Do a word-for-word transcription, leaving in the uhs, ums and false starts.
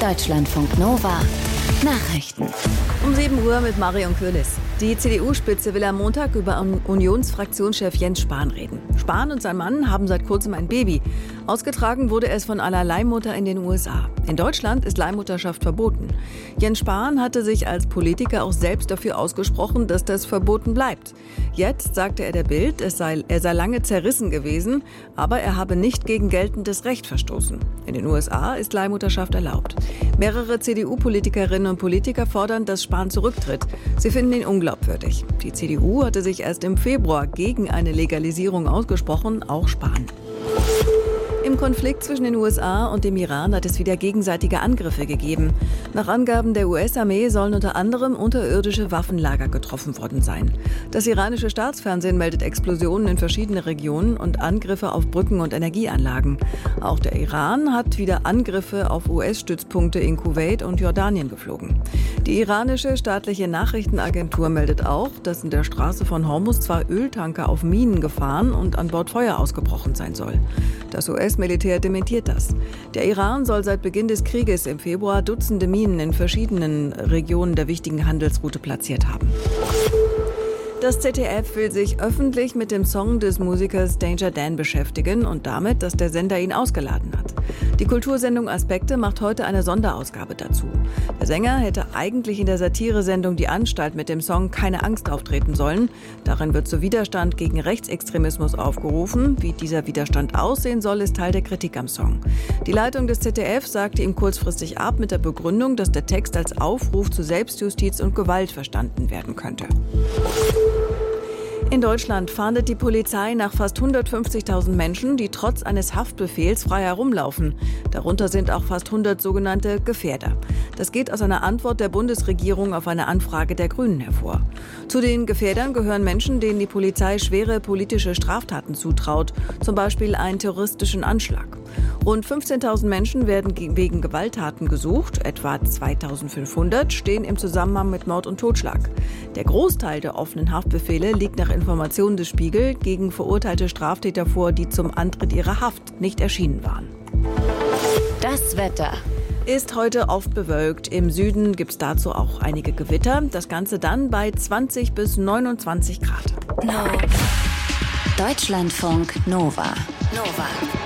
Deutschlandfunk Nova Nachrichten. Um sieben Uhr mit Marion Köhlis. Die C D U-Spitze will am Montag über Unionsfraktionschef Jens Spahn reden. Spahn und sein Mann haben seit kurzem ein Baby. Ausgetragen wurde es von einer Leihmutter in den U S A. In Deutschland ist Leihmutterschaft verboten. Jens Spahn hatte sich als Politiker auch selbst dafür ausgesprochen, dass das verboten bleibt. Jetzt sagte er der Bild, es sei, er sei lange zerrissen gewesen, aber er habe nicht gegen geltendes Recht verstoßen. In den U S A ist Leihmutterschaft erlaubt. Mehrere C D U-Politikerinnen und Politiker fordern, dass Spahn zurücktritt. Sie finden ihn unglaubwürdig. Die C D U hatte sich erst im Februar gegen eine Legalisierung ausgesprochen, auch Spahn. Im Konflikt zwischen den U S A und dem Iran hat es wieder gegenseitige Angriffe gegeben. Nach Angaben der U S-Armee sollen unter anderem unterirdische Waffenlager getroffen worden sein. Das iranische Staatsfernsehen meldet Explosionen in verschiedenen Regionen und Angriffe auf Brücken und Energieanlagen. Auch der Iran hat wieder Angriffe auf U S-Stützpunkte in Kuwait und Jordanien geflogen. Die iranische staatliche Nachrichtenagentur meldet auch, dass in der Straße von Hormuz zwei Öltanker auf Minen gefahren und an Bord Feuer ausgebrochen sein soll. Das U S-Militär dementiert das. Der Iran soll seit Beginn des Krieges im Februar Dutzende Minen in verschiedenen Regionen der wichtigen Handelsroute platziert haben. Das Z D F will sich öffentlich mit dem Song des Musikers Danger Dan beschäftigen und damit, dass der Sender ihn ausgeladen hat. Die Kultursendung Aspekte macht heute eine Sonderausgabe dazu. Der Sänger hätte eigentlich in der Satiresendung Die Anstalt mit dem Song Keine Angst auftreten sollen. Darin wird zu Widerstand gegen Rechtsextremismus aufgerufen. Wie dieser Widerstand aussehen soll, ist Teil der Kritik am Song. Die Leitung des Z D F sagte ihm kurzfristig ab mit der Begründung, dass der Text als Aufruf zu Selbstjustiz und Gewalt verstanden werden könnte. In Deutschland fahndet die Polizei nach fast hundertfünfzigtausend Menschen, die trotz eines Haftbefehls frei herumlaufen. Darunter sind auch fast hundert sogenannte Gefährder. Das geht aus einer Antwort der Bundesregierung auf eine Anfrage der Grünen hervor. Zu den Gefährdern gehören Menschen, denen die Polizei schwere politische Straftaten zutraut, zum Beispiel einen terroristischen Anschlag. Rund fünfzehntausend Menschen werden wegen Gewalttaten gesucht, etwa zweitausendfünfhundert stehen im Zusammenhang mit Mord und Totschlag. Der Großteil der offenen Haftbefehle liegt nach Informationen des Spiegel gegen verurteilte Straftäter vor, die zum Antritt ihrer Haft nicht erschienen waren. Das Wetter ist heute oft bewölkt. Im Süden gibt es dazu auch einige Gewitter. Das Ganze dann bei zwanzig bis neunundzwanzig Grad. No. Deutschlandfunk Nova. Nova.